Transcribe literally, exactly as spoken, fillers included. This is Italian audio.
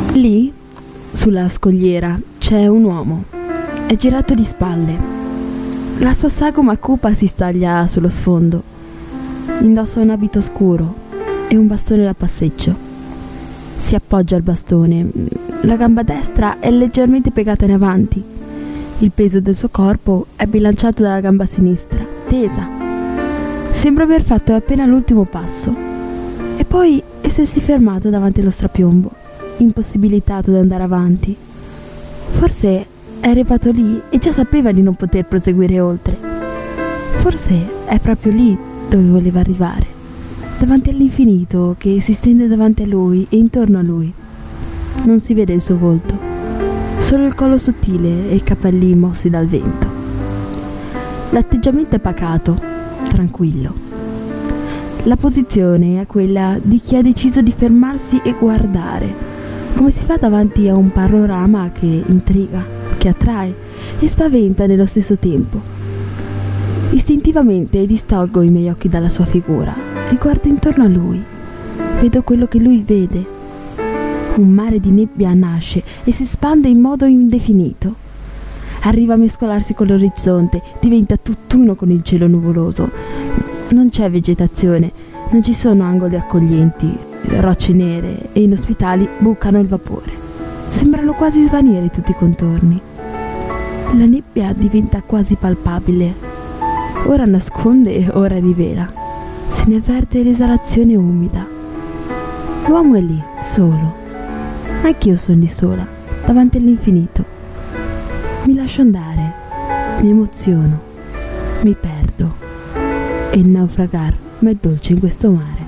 Lì, sulla scogliera, c'è un uomo. È girato di spalle. La sua sagoma cupa si staglia sullo sfondo. Indossa un abito scuro e un bastone da passeggio. Si appoggia al bastone. La gamba destra è leggermente piegata in avanti. Il peso del suo corpo è bilanciato dalla gamba sinistra, tesa. Sembra aver fatto appena l'ultimo passo. E poi essersi fermato davanti allo strapiombo, impossibilitato ad andare avanti. Forse è arrivato lì e già sapeva di non poter proseguire oltre. Forse è proprio lì dove voleva arrivare, davanti all'infinito che si stende davanti a lui e intorno a lui. Non si vede il suo volto, solo il collo sottile e i capelli mossi dal vento. L'atteggiamento è pacato, tranquillo. La posizione è quella di chi ha deciso di fermarsi e guardare, come si fa davanti a un panorama che intriga, che attrae e spaventa nello stesso tempo. Istintivamente distolgo i miei occhi dalla sua figura e guardo intorno a lui. Vedo quello che lui vede. Un mare di nebbia nasce e si espande in modo indefinito. Arriva a mescolarsi con l'orizzonte, diventa tutt'uno con il cielo nuvoloso. Non c'è vegetazione, non ci sono angoli accoglienti, rocce nere e inospitali bucano il vapore. Sembrano quasi svanire tutti i contorni. La nebbia diventa quasi palpabile. Ora nasconde e ora rivela. Se ne avverte l'esalazione umida. L'uomo è lì, solo. Anch'io sono lì sola, davanti all'infinito. Mi lascio andare, mi emoziono, mi perdo. E il naufragar m'è dolce in questo mare.